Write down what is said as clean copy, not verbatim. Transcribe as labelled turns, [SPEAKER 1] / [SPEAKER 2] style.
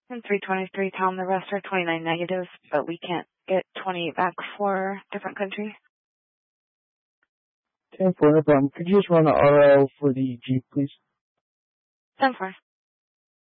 [SPEAKER 1] And 323, tell them the rest are 29 negatives, but we can't get 28 back for different countries.
[SPEAKER 2] 10-4, no problem. Could you just run the RL for the Jeep, please?
[SPEAKER 1] 10-4.